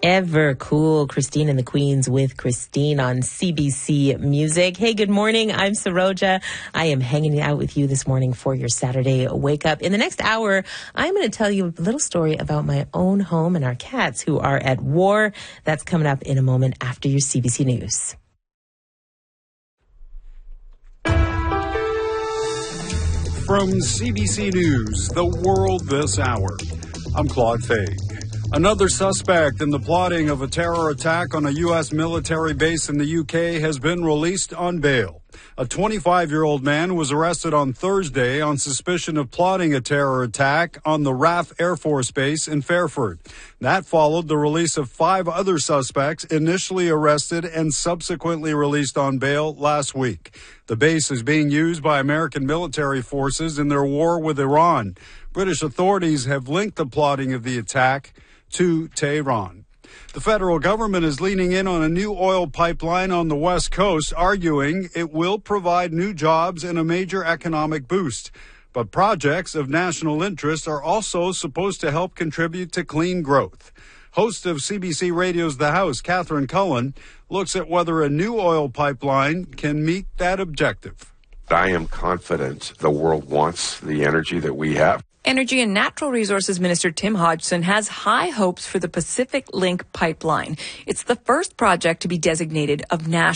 Ever cool. Christine and the Queens with Christine on CBC Music. Hey, good morning. I'm Saroja. I am hanging out with you this morning for your Saturday wake up. In the next hour, I'm going to tell you a little story about my own home and our cats who are at war. That's coming up in a moment after your CBC News. From CBC News, The World This Hour, I'm Claude Fay. Another suspect in the plotting of a terror attack on a U.S. military base in the U.K. has been released on bail. A 25-year-old man was arrested on Thursday on suspicion of plotting a terror attack on the RAF Air Force Base in Fairford. That followed the release of 5 other suspects initially arrested and subsequently released on bail last week. The base is being used by American military forces in their war with Iran. British authorities have linked the plotting of the attack to Tehran. The federal government is leaning in on a new oil pipeline on the West Coast, arguing it will provide new jobs and a major economic boost. But projects of national interest are also supposed to help contribute to clean growth. Host of CBC Radio's The House, Catherine Cullen, looks at whether a new oil pipeline can meet that objective. I am confident the world wants the energy that we have. Energy and Natural Resources Minister Tim Hodgson has high hopes for the Pacific Link pipeline. It's the first project to be designated of national